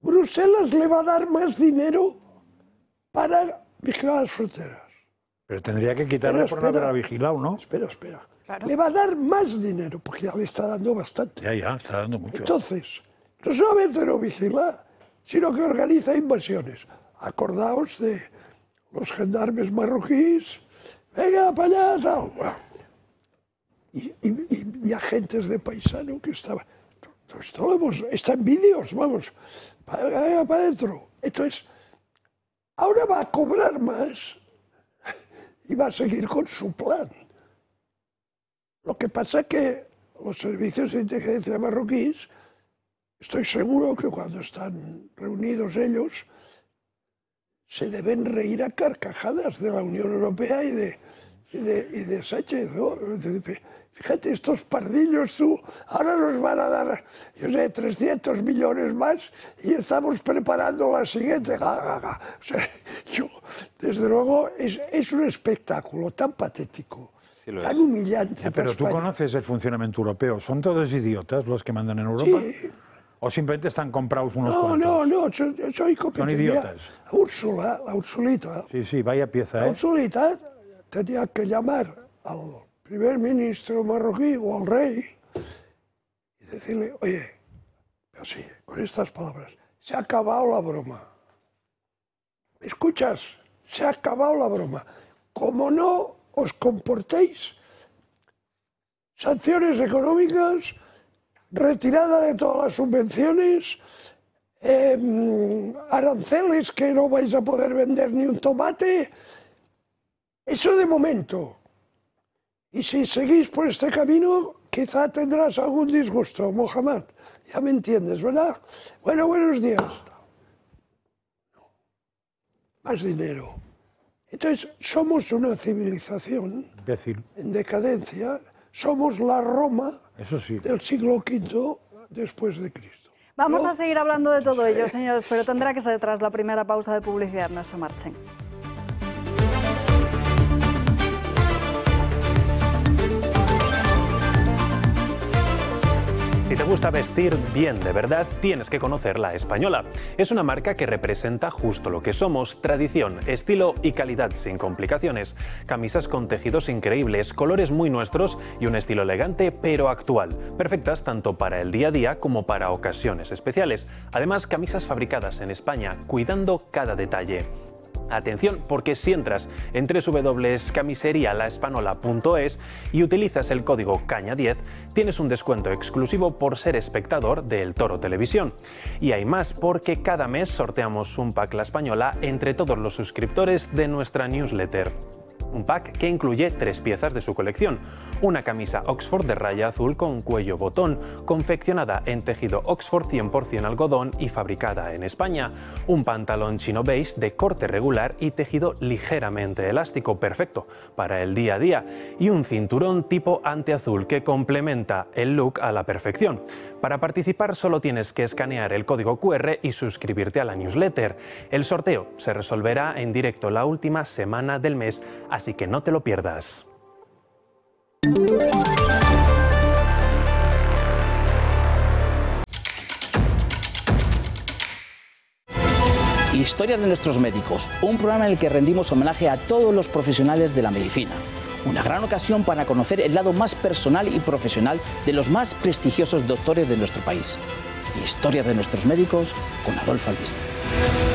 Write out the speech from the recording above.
Bruselas le va a dar más dinero para vigilar las fronteras. Pero tendría que quitarle por no haberla vigilado, ¿no? Espera. Claro. Le va a dar más dinero, porque ya le está dando bastante. Ya, está dando mucho. Entonces, no solamente no vigila, sino que organiza invasiones. Acordaos de los gendarmes marroquíes, venga para allá, tal. Y agentes de paisano que estaban. Esto lo hemos, está en vídeos, vamos, para adentro. Entonces, ahora va a cobrar más y va a seguir con su plan. Lo que pasa es que los servicios de inteligencia marroquíes, estoy seguro que cuando están reunidos ellos, se deben reír a carcajadas de la Unión Europea y de Sánchez, ¿no? Fíjate, estos pardillos, tú, ahora nos van a dar, yo sé, 300 millones más y estamos preparando la siguiente. O sea, desde luego, es un espectáculo tan patético, tan humillante. Pero tú conoces el funcionamiento europeo. ¿Son todos idiotas los que mandan en Europa? Sí. ¿O simplemente están comprados unos cuantos? No, soy competente. Son idiotas. La Ursulita. Sí, vaya pieza, La Ursulita tenía que llamar al primer ministro marroquí o al rey y decirle, oye, así, con estas palabras, se ha acabado la broma. ¿Me escuchas? Se ha acabado la broma. Como no os comportéis, sanciones económicas, retirada de todas las subvenciones, aranceles que no vais a poder vender ni un tomate. Eso de momento. Y si seguís por este camino, quizá tendrás algún disgusto, Mohamed. Ya me entiendes, ¿verdad? Bueno, buenos días. Más dinero. Entonces, somos una civilización en decadencia. Somos la Roma del siglo V después de Cristo. Vamos a seguir hablando de todo ello, señores, pero tendrá que ser tras la primera pausa de publicidad. No se marchen. Si te gusta vestir bien de verdad, tienes que conocer La Española. Es una marca que representa justo lo que somos: tradición, estilo y calidad sin complicaciones. Camisas con tejidos increíbles, colores muy nuestros y un estilo elegante pero actual. Perfectas tanto para el día a día como para ocasiones especiales. Además, camisas fabricadas en España, cuidando cada detalle. Atención, porque si entras en www.camiserialaespanola.es y utilizas el código CAÑA10, tienes un descuento exclusivo por ser espectador de El Toro Televisión. Y hay más, porque cada mes sorteamos un pack La Española entre todos los suscriptores de nuestra newsletter. Un pack que incluye 3 piezas de su colección: una camisa Oxford de raya azul con cuello botón, confeccionada en tejido Oxford 100% algodón y fabricada en España; un pantalón chino beige de corte regular y tejido ligeramente elástico, perfecto para el día a día; y un cinturón tipo anteazul que complementa el look a la perfección. Para participar solo tienes que escanear el código QR y suscribirte a la newsletter. El sorteo se resolverá en directo la última semana del mes, así que no te lo pierdas. Historias de nuestros médicos, un programa en el que rendimos homenaje a todos los profesionales de la medicina. Una gran ocasión para conocer el lado más personal y profesional de los más prestigiosos doctores de nuestro país. Historias de nuestros médicos con Adolfo Albiste.